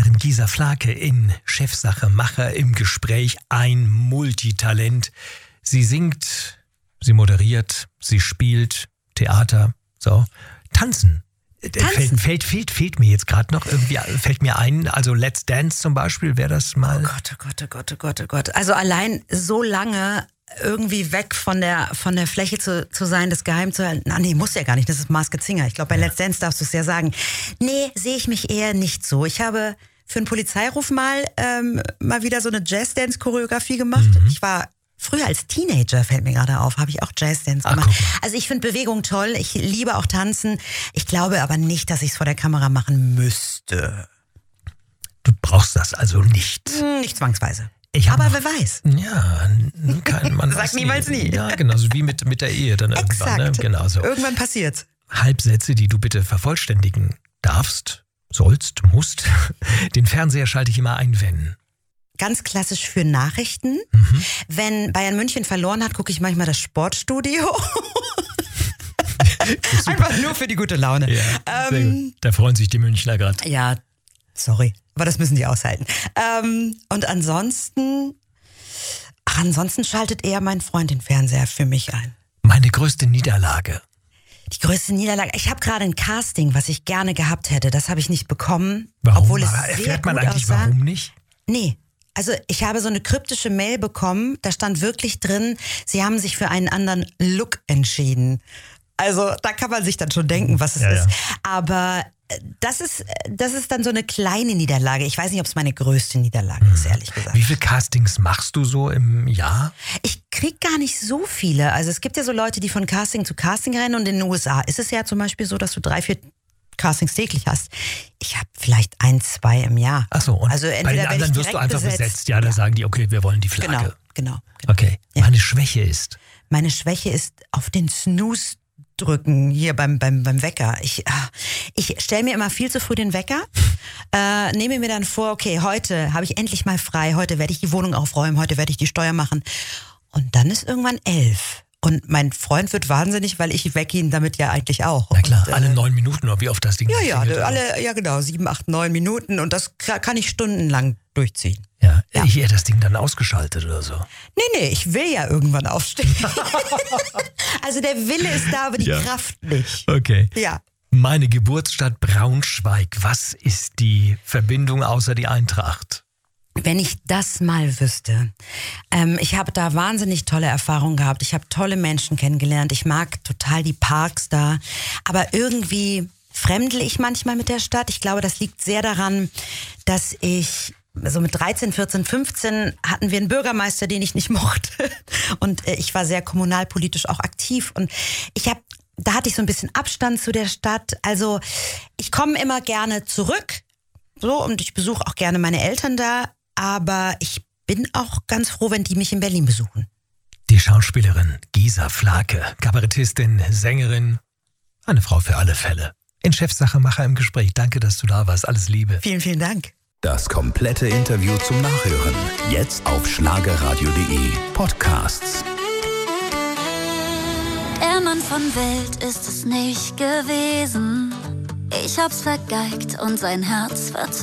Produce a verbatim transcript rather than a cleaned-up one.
Schauspielerin Gisa Flake in Chefsache Macher im Gespräch. Ein Multitalent. Sie singt, sie moderiert, sie spielt Theater, so. Tanzen. Tanzen. Fällt, fällt, fehlt, fehlt mir jetzt gerade noch irgendwie, fällt mir ein, also Let's Dance zum Beispiel, wäre das mal... Oh Gott, oh Gott, oh Gott, oh Gott, oh Gott. Also allein so lange irgendwie weg von der von der Fläche zu, zu sein, das geheim zu halten. Na, nee, muss ja gar nicht, das ist Masked Singer. Ich glaube, bei ja. Let's Dance darfst du es ja sagen. Nee, sehe ich mich eher nicht so. Ich habe für einen Polizeiruf mal ähm, mal wieder so eine Jazz-Dance-Choreografie gemacht. Mhm. Ich war früher als Teenager, fällt mir gerade auf, habe ich auch Jazz-Dance gemacht. Ach, also ich finde Bewegung toll, ich liebe auch Tanzen. Ich glaube aber nicht, dass ich es vor der Kamera machen müsste. Du brauchst das also nicht. Hm, nicht zwangsweise. Ich aber noch, wer weiß. Ja, kein Mann Sag niemals nie. Ja, genau, so wie mit, mit der Ehe dann irgendwann. Exakt. Ne? Genau so. Irgendwann passiert's. Halbsätze, die du bitte vervollständigen darfst, sollst, musst. Den Fernseher schalte ich immer ein, wenn. Ganz klassisch für Nachrichten. Mhm. Wenn Bayern München verloren hat, gucke ich manchmal das Sportstudio. Einfach nur für die gute Laune. Ja, ähm, da freuen sich die Münchner gerade. Ja, sorry. Aber das müssen die aushalten. Ähm, und ansonsten, ach, ansonsten schaltet eher mein Freund den Fernseher für mich ein. Meine größte Niederlage. Die größte Niederlage. Ich habe gerade ein Casting, was ich gerne gehabt hätte. Das habe ich nicht bekommen. Warum? Obwohl es Aber sehr erfährt man gut eigentlich, aussah. warum nicht? Nee. Also ich habe so eine kryptische Mail bekommen, da stand wirklich drin, sie haben sich für einen anderen Look entschieden. Also da kann man sich dann schon denken, was es ja, ist. Ja. Aber das ist, das ist dann so eine kleine Niederlage. Ich weiß nicht, ob es meine größte Niederlage ist, ehrlich gesagt. Wie viele Castings machst du so im Jahr? Ich krieg gar nicht so viele. Also es gibt ja so Leute, die von Casting zu Casting rennen, und in den U S A ist es ja zum Beispiel so, dass du drei, vier Castings täglich hast. Ich habe vielleicht ein, zwei im Jahr. Ach so, und also bei den anderen wirst du einfach besetzt. besetzt. Ja, da ja. sagen die, okay, wir wollen die Flagge. Genau, genau. genau. Okay, ja. Meine Schwäche ist? Meine Schwäche ist auf den Snooze drücken hier beim, beim, beim Wecker. Ich, ich stelle mir immer viel zu früh den Wecker, äh, nehme mir dann vor, okay, heute habe ich endlich mal frei, heute werde ich die Wohnung aufräumen, heute werde ich die Steuer machen. Und dann ist irgendwann elf. Und mein Freund wird wahnsinnig, weil ich wecke ihn damit ja eigentlich auch. Na klar, und, äh, alle neun Minuten, oder wie oft das Ding Ja, ja, klingelt, alle, ja genau, sieben, acht, neun Minuten, und das kann ich stundenlang durchziehen. Ja, ja. Ich hätte das Ding dann ausgeschaltet oder so. Nee, nee, ich will ja irgendwann aufstehen. Also der Wille ist da, aber die ja. Kraft nicht. Okay. Ja. Meine Geburtsstadt Braunschweig. Was ist die Verbindung außer die Eintracht? Wenn ich das mal wüsste. Ähm, ich habe da wahnsinnig tolle Erfahrungen gehabt. Ich habe tolle Menschen kennengelernt. Ich mag total die Parks da. Aber irgendwie fremdle ich manchmal mit der Stadt. Ich glaube, das liegt sehr daran, dass ich... Also mit dreizehn, vierzehn, fünfzehn hatten wir einen Bürgermeister, den ich nicht mochte. Und ich war sehr kommunalpolitisch auch aktiv. Und ich habe, da hatte ich so ein bisschen Abstand zu der Stadt. Also ich komme immer gerne zurück. So, und ich besuche auch gerne meine Eltern da. Aber ich bin auch ganz froh, wenn die mich in Berlin besuchen. Die Schauspielerin Gisa Flake, Kabarettistin, Sängerin. Eine Frau für alle Fälle. In Chefsache Macher im Gespräch. Danke, dass du da warst. Alles Liebe. Vielen, vielen Dank. Das komplette Interview zum Nachhören. Jetzt auf schlagerradio punkt de Podcasts. Der Mann von Welt ist es nicht gewesen. Ich hab's vergeigt und sein Herz verzogen.